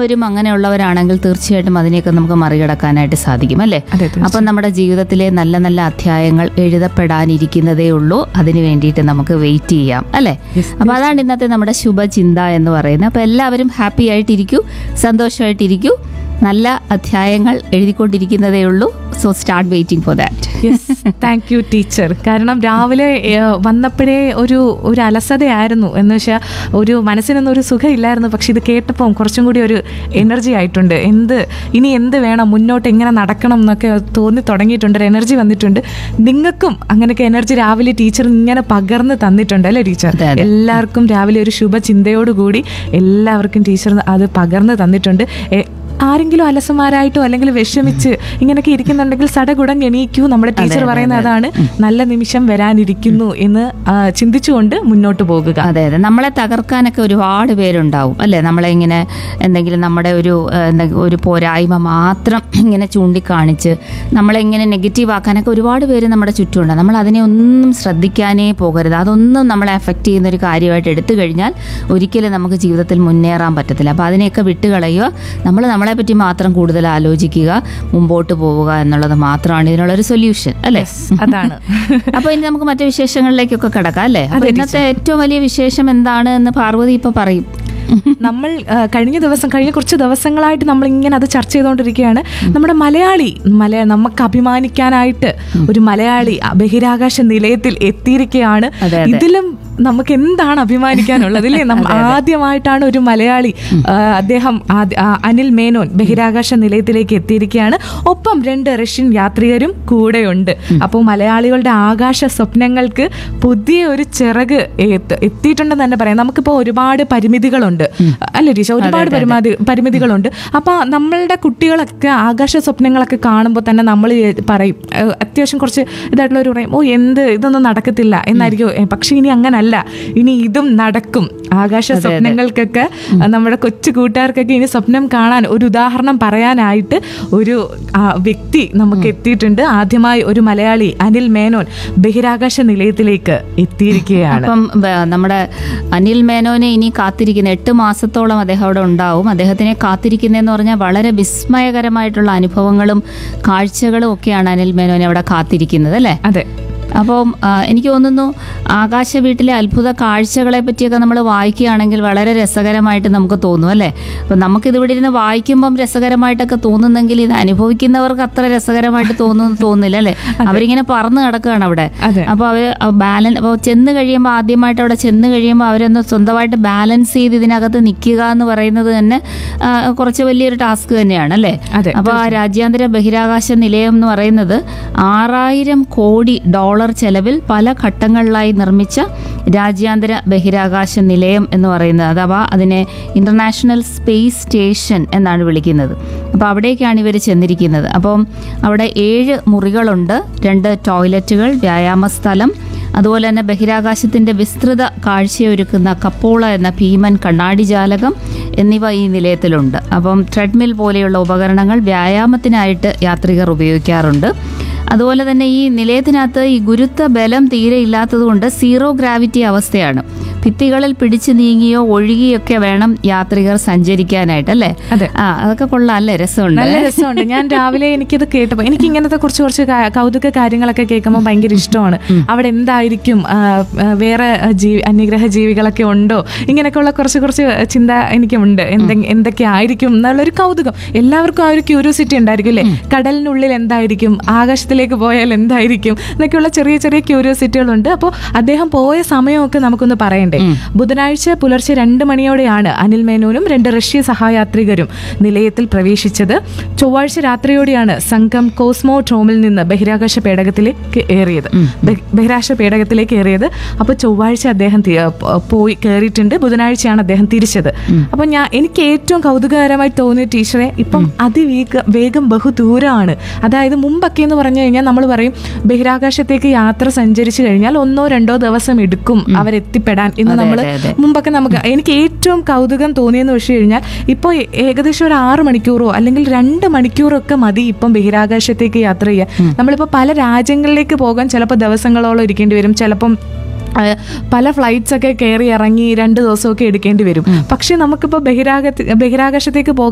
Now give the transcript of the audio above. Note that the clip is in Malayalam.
എല്ലാവരും അങ്ങനെയുള്ളവരാണെങ്കിൽ തീർച്ചയായിട്ടും അതിനെയൊക്കെ നമുക്ക് മറികടക്കാനായിട്ട് സാധിക്കും അല്ലേ? അപ്പം നമ്മുടെ ജീവിതത്തിലെ നല്ല നല്ല അധ്യായങ്ങൾ എഴുതപ്പെടാനിരിക്കുന്നതേ ഉള്ളൂ. അതിന് വേണ്ടിയിട്ട് നമുക്ക് വെയിറ്റ് ചെയ്യാം അല്ലേ? അപ്പം അതാണ് ഇന്നത്തെ നമ്മുടെ ശുഭചിന്ത എന്ന് പറയുന്നത്. അപ്പം എല്ലാവരും ഹാപ്പി ആയിട്ടിരിക്കൂ, സന്തോഷമായിട്ടിരിക്കൂ. നല്ല അധ്യായങ്ങൾ എഴുതിക്കൊണ്ടിരിക്കുന്നതേ ഉള്ളൂ. So start waiting for that. Thank you teacher. കാരണം രാവിലെ വന്നപ്പോഴേ ഒരു അലസതയായിരുന്നു, എന്ന് വെച്ചാൽ ഒരു മനസ്സിനൊന്നും ഒരു സുഖമില്ലായിരുന്നു. പക്ഷെ ഇത് കേട്ടപ്പോൾ കുറച്ചും കൂടി ഒരു എനർജി ആയിട്ടുണ്ട്. ഇനി എന്ത് വേണം, മുന്നോട്ട് എങ്ങനെ നടക്കണം എന്നൊക്കെ തോന്നി തുടങ്ങിയിട്ടുണ്ട്. ഒരു എനർജി വന്നിട്ടുണ്ട്. നിങ്ങൾക്കും അങ്ങനെയൊക്കെ എനർജി രാവിലെ ടീച്ചർ ഇങ്ങനെ പകർന്ന് തന്നിട്ടുണ്ട് അല്ലേ ടീച്ചർ? എല്ലാവർക്കും രാവിലെ ഒരു ശുഭചിന്തയോടുകൂടി എല്ലാവർക്കും ടീച്ചർ അത് പകർന്ന് തന്നിട്ടുണ്ട്. ആരെങ്കിലും അലസന്മാരായിട്ടോ അല്ലെങ്കിൽ വിഷമിച്ച് ഇങ്ങനെയൊക്കെ ഇരിക്കുന്നുണ്ടെങ്കിൽ സടകുടം എണീക്കൂ. നമ്മുടെ ടീച്ചർ പറയുന്നത് അതാണ്, നല്ല നിമിഷം വരാനിരിക്കുന്നു എന്ന് ചിന്തിച്ചുകൊണ്ട് മുന്നോട്ട് പോകുക. അതെ അതെ, നമ്മളെ തകർക്കാനൊക്കെ ഒരുപാട് പേരുണ്ടാവും അല്ലേ? നമ്മളെ ഇങ്ങനെ എന്തെങ്കിലും നമ്മുടെ ഒരു പോരായ്മ മാത്രം ഇങ്ങനെ ചൂണ്ടിക്കാണിച്ച് നമ്മളെ ഇങ്ങനെ നെഗറ്റീവ് ആക്കാനൊക്കെ ഒരുപാട് പേര് നമ്മുടെ ചുറ്റുമുണ്ട്. നമ്മൾ അതിനെ ഒന്നും ശ്രദ്ധിക്കാനേ പോകരുത്. അതൊന്നും നമ്മളെ എഫക്റ്റ് ചെയ്യുന്ന ഒരു കാര്യമായിട്ട് എടുത്തു കഴിഞ്ഞാൽ ഒരിക്കലും നമുക്ക് ജീവിതത്തിൽ മുന്നേറാൻ പറ്റത്തില്ല. അപ്പോൾ അതിനെയൊക്കെ വിട്ടുകളയുക. നമ്മളെ പറ്റി മാത്രം കൂടുതൽ ആലോചിക്കുക, മുമ്പോട്ട് പോവുക എന്നുള്ളത് മാത്രമാണ് ഇതിനുള്ളൊരു സൊല്യൂഷൻ അല്ലേ? അതാണ്. അപ്പോൾ ഇനി നമുക്ക് മറ്റു വിശേഷങ്ങളിലേക്കൊക്കെ കിടക്കാം അല്ലേ? അപ്പോൾ ഇന്നത്തെ ഏറ്റവും വലിയ വിശേഷം എന്താണ് എന്ന് പാർവതി ഇപ്പൊ പറയും. നമ്മൾ കഴിഞ്ഞ കുറച്ച് ദിവസങ്ങളായിട്ട് നമ്മൾ ഇങ്ങനെ അത് ചർച്ച ചെയ്തുകൊണ്ടിരിക്കുകയാണ്. നമ്മുടെ നമുക്ക് അഭിമാനിക്കാനായിട്ട് ഒരു മലയാളി ബഹിരാകാശ നിലയത്തിൽ എത്തിയിരിക്കുകയാണ്. ഇതിലും നമുക്ക് എന്താണ് അഭിമാനിക്കാനുള്ളത് അല്ലേ? ആദ്യമായിട്ടാണ് ഒരു മലയാളി, അദ്ദേഹം അനിൽ മേനോൻ ബഹിരാകാശ നിലയത്തിലേക്ക് എത്തിയിരിക്കുകയാണ്. ഒപ്പം 2 റഷ്യൻ യാത്രികരും കൂടെയുണ്ട്. അപ്പോൾ മലയാളികളുടെ ആകാശ സ്വപ്നങ്ങൾക്ക് പുതിയ ഒരു ചിറക് എത്തിയിട്ടുണ്ടെന്ന് തന്നെ പറയാം. നമുക്കിപ്പോൾ ഒരുപാട് പരിമിതികളുണ്ട് അല്ലേ ടീച്ചർ? ഒരുപാട് പരിമിതികളുണ്ട്. അപ്പോൾ നമ്മളുടെ കുട്ടികളൊക്കെ ആകാശ സ്വപ്നങ്ങളൊക്കെ കാണുമ്പോൾ തന്നെ നമ്മൾ പറയും, അത്യാവശ്യം കുറച്ച് ഇതായിട്ടുള്ളവർ പറയും, ഇതൊന്നും നടക്കത്തില്ല എന്നായിരിക്കും. പക്ഷെ ഇനി അങ്ങനല്ല, ഇനി ഇതും നടക്കും. ആകാശ സ്വപ്നങ്ങൾക്കൊക്കെ നമ്മുടെ കൊച്ചു കൂട്ടുകാർക്കൊക്കെ ഇനി സ്വപ്നം കാണാൻ ഒരു ഉദാഹരണം പറയാനായിട്ട് ഒരു വ്യക്തി നമുക്ക് എത്തിയിട്ടുണ്ട്. ആദ്യമായി ഒരു മലയാളി അനിൽ മേനോൻ ബഹിരാകാശ നിലയത്തിലേക്ക് എത്തിയിരിക്കുകയാണ്. അപ്പം നമ്മുടെ അനിൽ മേനോനെ ഇനി കാത്തിരിക്കുന്ന 8 മാസത്തോളം അദ്ദേഹം അവിടെ ഉണ്ടാവും. അദ്ദേഹത്തിനെ കാത്തിരിക്കുന്നതെന്ന് പറഞ്ഞാൽ വളരെ വിസ്മയകരമായിട്ടുള്ള അനുഭവങ്ങളും കാഴ്ചകളും ഒക്കെയാണ് അനിൽ മേനോനെ അവിടെ കാത്തിരിക്കുന്നത് അല്ലേ? അതെ. അപ്പം എനിക്ക് തോന്നുന്നു ആകാശ വീട്ടിലെ അത്ഭുത കാഴ്ചകളെ പറ്റിയൊക്കെ നമ്മൾ വായിക്കുകയാണെങ്കിൽ വളരെ രസകരമായിട്ട് നമുക്ക് തോന്നും അല്ലേ? അപ്പം നമുക്കിതിവിടെ ഇരുന്ന് വായിക്കുമ്പം രസകരമായിട്ടൊക്കെ തോന്നുന്നെങ്കിൽ ഇത് അനുഭവിക്കുന്നവർക്ക് അത്ര രസകരമായിട്ട് തോന്നുന്നില്ല അല്ലേ? അവരിങ്ങനെ പറന്ന് കിടക്കുകയാണ് അവിടെ. അപ്പോൾ അപ്പോൾ ചെന്ന് കഴിയുമ്പോൾ ആദ്യമായിട്ട് അവിടെ ചെന്ന് കഴിയുമ്പോൾ അവരൊന്ന് സ്വന്തമായിട്ട് ബാലൻസ് ചെയ്ത് ഇതിനകത്ത് നിൽക്കുക എന്ന് പറയുന്നത് തന്നെ കുറച്ച് വലിയൊരു ടാസ്ക് തന്നെയാണ് അല്ലേ? അപ്പോൾ ആ രാജ്യാന്തര ബഹിരാകാശ നിലയം എന്ന് പറയുന്നത് $6000 കോടി ചെലവിൽ പല ഘട്ടങ്ങളിലായി നിർമ്മിച്ച രാജ്യാന്തര ബഹിരാകാശ നിലയം എന്ന് പറയുന്നത്. അഥവാ അതിനെ ഇന്റർനാഷണൽ സ്പേസ് സ്റ്റേഷൻ എന്നാണ് വിളിക്കുന്നത്. അപ്പോൾ അവിടേക്കാണ് ഇവർ ചെന്നിരിക്കുന്നത്. അപ്പം അവിടെ 7 മുറികളുണ്ട്, 2 ടോയ്ലറ്റുകൾ, വ്യായാമ സ്ഥലം, അതുപോലെ തന്നെ ബഹിരാകാശത്തിൻ്റെ വിസ്തൃത കാഴ്ചയൊരുക്കുന്ന കപ്പോള എന്ന ഭീമൻ കണ്ണാടി ജാലകം എന്നിവ ഈ നിലയത്തിലുണ്ട്. അപ്പം ട്രെഡ്മിൽ പോലെയുള്ള ഉപകരണങ്ങൾ വ്യായാമത്തിനായിട്ട് യാത്രികർ ഉപയോഗിക്കാറുണ്ട്. അതുപോലെ തന്നെ ഈ നിലയത്തിനകത്ത് ഈ ഗുരുത്വ ബലം തീരെ ഇല്ലാത്തതുകൊണ്ട് സീറോ ഗ്രാവിറ്റി അവസ്ഥയാണ്. ഭിത്തികളിൽ പിടിച്ചു നീങ്ങിയോ ഒഴുകിയൊക്കെ വേണം യാത്രികർ സഞ്ചരിക്കാനായിട്ട് അല്ലേ? അതൊക്കെ കൊള്ളാം അല്ലേ? രസമുണ്ട്, നല്ല രസമുണ്ട്. ഞാൻ രാവിലെ എനിക്കിത് കേട്ടപ്പോൾ എനിക്ക് ഇങ്ങനത്തെ കുറച്ച് കൗതുക കാര്യങ്ങളൊക്കെ കേൾക്കുമ്പോൾ ഭയങ്കര ഇഷ്ടമാണ്. അവിടെ എന്തായിരിക്കും, വേറെ അന്യഗ്രഹ ജീവികളൊക്കെ ഉണ്ടോ, ഇങ്ങനെയൊക്കെയുള്ള കുറച്ച് ചിന്ത എനിക്കുണ്ട്. എന്തൊക്കെ ആയിരിക്കും എന്നുള്ളൊരു കൗതുകം. എല്ലാവർക്കും ആ ഒരു ക്യൂരിയോസിറ്റി ഉണ്ടായിരിക്കും അല്ലേ? കടലിനുള്ളിൽ എന്തായിരിക്കും, ആകാശത്തിലേക്ക് പോയാൽ എന്തായിരിക്കും എന്നൊക്കെയുള്ള ചെറിയ ക്യൂരിയോസിറ്റികളുണ്ട്. അപ്പോൾ അദ്ദേഹം പോയ സമയമൊക്കെ നമുക്കൊന്ന് പറയണ്ടേ? ബുധനാഴ്ച പുലർച്ചെ 2 മണിയോടെയാണ് അനിൽ മേനോനും 2 റഷ്യ സഹയാത്രികരും നിലയത്തിൽ പ്രവേശിച്ചത്. ചൊവ്വാഴ്ച രാത്രിയോടെയാണ് സംഘം കോസ്മോട്രോമിൽ നിന്ന് ബഹിരാകാശ പേടകത്തിലേക്ക് ഏറിയത്. അപ്പോൾ ചൊവ്വാഴ്ച അദ്ദേഹം പോയി കയറിയിട്ടുണ്ട്. ബുധനാഴ്ചയാണ് അദ്ദേഹം തിരിച്ചത്. അപ്പോൾ എനിക്ക് ഏറ്റവും കൗതുകകരമായി തോന്നിയ ടീച്ചറെ, ഇപ്പം വേഗം ബഹുദൂരമാണ്. അതായത് മുമ്പൊക്കെ എന്ന് പറഞ്ഞു കഴിഞ്ഞാൽ നമ്മൾ പറയും ബഹിരാകാശത്തേക്ക് യാത്ര സഞ്ചരിച്ചു കഴിഞ്ഞാൽ 1-2 ദിവസം എടുക്കും അവരെത്തിപ്പെടാൻ എന്ന് നമ്മൾ മുമ്പൊക്കെ എനിക്ക് ഏറ്റവും കൗതുകം തോന്നിയെന്ന് വെച്ച് കഴിഞ്ഞാൽ ഇപ്പോൾ ഏകദേശം ഒരു 6 മണിക്കൂറോ അല്ലെങ്കിൽ 2 മണിക്കൂറോ ഒക്കെ മതി ഇപ്പം ബഹിരാകാശത്തേക്ക് യാത്ര ചെയ്യാൻ. നമ്മളിപ്പോൾ പല രാജ്യങ്ങളിലേക്ക് പോകാൻ ചിലപ്പോൾ ദിവസങ്ങളോളം ഇരിക്കേണ്ടി വരും. ചിലപ്പം പല ഫ്ലൈറ്റ്സ് ഒക്കെ കയറി ഇറങ്ങി 2 ദിവസമൊക്കെ എടുക്കേണ്ടി വരും. പക്ഷെ നമുക്കിപ്പോൾ ബഹിരാകാശത്തേക്ക് പോകാൻ